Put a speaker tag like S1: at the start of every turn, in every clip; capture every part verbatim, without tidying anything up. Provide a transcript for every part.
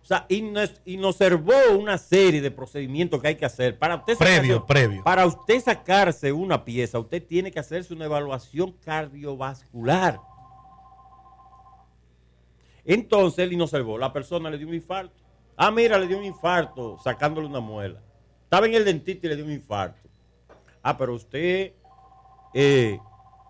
S1: sea, inobservó una serie de procedimientos que hay que hacer. Para usted
S2: previo,
S1: sacarse,
S2: previo.
S1: Para usted sacarse una pieza, usted tiene que hacerse una evaluación cardiovascular. Entonces él inobservó, la persona le dio un infarto. Ah, mira, le dio un infarto sacándole una muela. Estaba en el dentista y le dio un infarto. Ah, pero usted eh,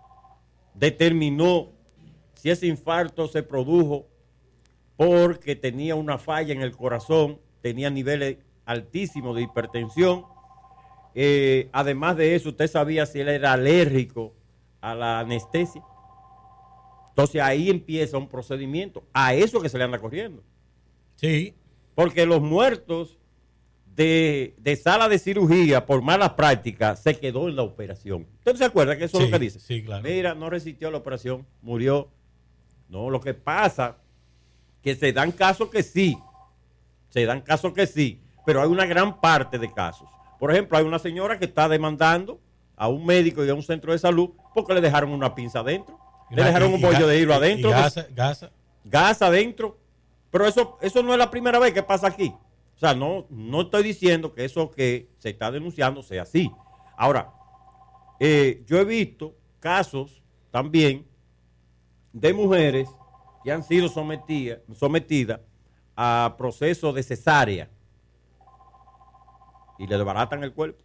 S1: determinó si ese infarto se produjo porque tenía una falla en el corazón, tenía niveles altísimos de hipertensión. Eh, además de eso, usted sabía si él era alérgico a la anestesia. Entonces ahí empieza un procedimiento. A eso que se le anda corriendo.
S2: Sí.
S1: Porque los muertos de, de sala de cirugía por malas prácticas se quedó en la operación. ¿Usted se acuerda que eso
S2: sí,
S1: es lo que dice?
S2: Sí, claro.
S1: Mira, no resistió la operación, murió. No, lo que pasa que se dan casos que sí. Se dan casos que sí. Pero hay una gran parte de casos. Por ejemplo, hay una señora que está demandando a un médico y a un centro de salud porque le dejaron una pinza adentro. Le dejaron un bollo de hilo adentro.
S2: Y gasa, gasa.
S1: Gas adentro. Pero eso, eso no es la primera vez que pasa aquí. O sea, no, no estoy diciendo que eso que se está denunciando sea así. Ahora, eh, yo he visto casos también de mujeres que han sido sometidas, sometidas a procesos de cesárea y le desbaratan el cuerpo.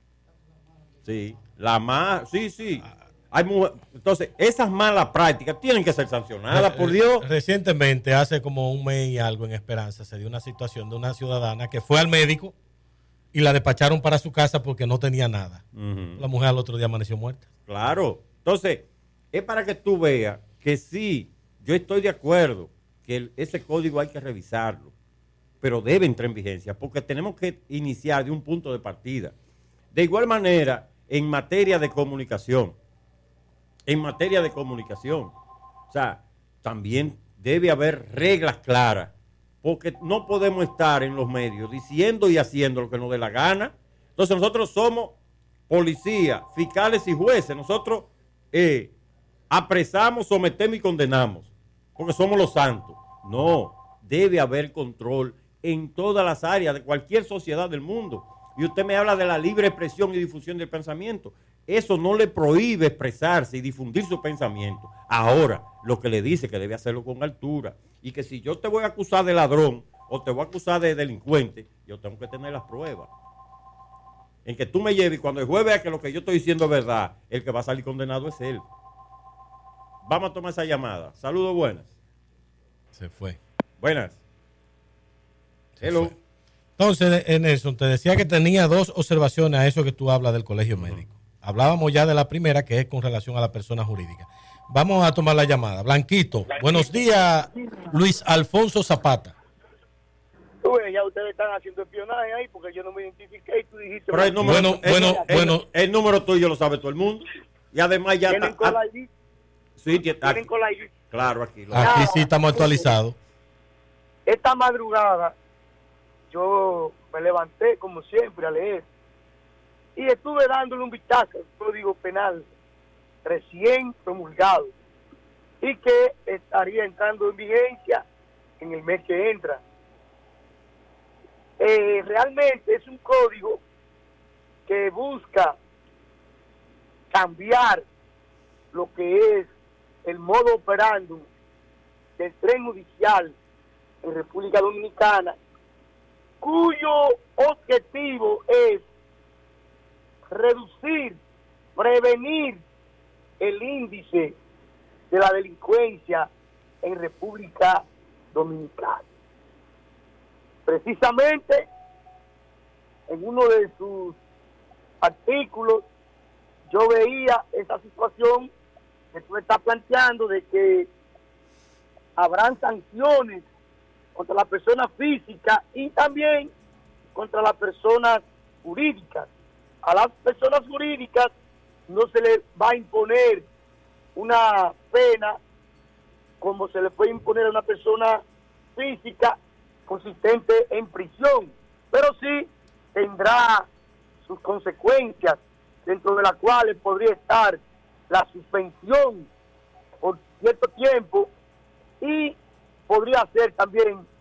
S1: Sí, la más, sí, sí. Hay mujer, entonces, esas malas prácticas tienen que ser sancionadas, por Dios.
S2: Recientemente, hace como un mes y algo en Esperanza, se dio una situación de una ciudadana que fue al médico y la despacharon para su casa porque no tenía nada. Uh-huh. La mujer al otro día amaneció muerta.
S1: Claro. Entonces, es para que tú veas que sí, yo estoy de acuerdo que el, ese código hay que revisarlo, pero debe entrar en vigencia porque tenemos que iniciar de un punto de partida. De igual manera, en materia de comunicación, en materia de comunicación, o sea, también debe haber reglas claras, porque no podemos estar en los medios diciendo y haciendo lo que nos dé la gana. Entonces nosotros somos policías, fiscales y jueces. Nosotros eh, apresamos, sometemos y condenamos, porque somos los santos. No, debe haber control en todas las áreas de cualquier sociedad del mundo. Y usted me habla de la libre expresión y difusión del pensamiento. Eso no le prohíbe expresarse y difundir su pensamiento. Ahora, lo que le dice que debe hacerlo con altura. Y que si yo te voy a acusar de ladrón o te voy a acusar de delincuente, yo tengo que tener las pruebas. En que tú me lleves y cuando el juez vea que lo que yo estoy diciendo es verdad, el que va a salir condenado es él. Vamos a tomar esa llamada. Saludos, buenas.
S2: Se fue.
S1: Buenas.
S2: Se Hello. Fue. Entonces, Nelson, te decía que tenía dos observaciones a eso que tú hablas del colegio uh-huh. médico. Hablábamos ya de la primera, que es con relación a la persona jurídica. Vamos a tomar la llamada. Blanquito, Blanquito. Buenos días, Luis Alfonso Zapata.
S3: Tú ves, ya ustedes están haciendo espionaje ahí porque yo no me identifiqué y tú dijiste...
S1: Pero el número,
S2: bueno,
S1: el,
S2: bueno,
S1: el,
S2: bueno.
S1: El, el número tuyo lo sabe todo el mundo. Y además ya
S3: ¿Tienen
S1: está...
S3: con la I D?
S1: Sí, está,
S3: ¿Tienen con la I D?
S1: Claro, aquí. Lo
S2: aquí sí estamos actualizados.
S3: Esta madrugada yo me levanté, como siempre, a leer. Y estuve dándole un vistazo al Código Penal recién promulgado y que estaría entrando en vigencia en el mes que entra. Eh, realmente es un código que busca cambiar lo que es el modo operando del tren judicial en República Dominicana, cuyo objetivo es reducir, prevenir el índice de la delincuencia en República Dominicana. Precisamente, en uno de sus artículos, yo veía esa situación que tú estás planteando de que habrán sanciones contra la persona física y también contra las personas jurídicas. A las personas jurídicas no se les va a imponer una pena como se le puede imponer a una persona física consistente en prisión, pero sí tendrá sus consecuencias, dentro de las cuales podría estar la suspensión por cierto tiempo y podría ser también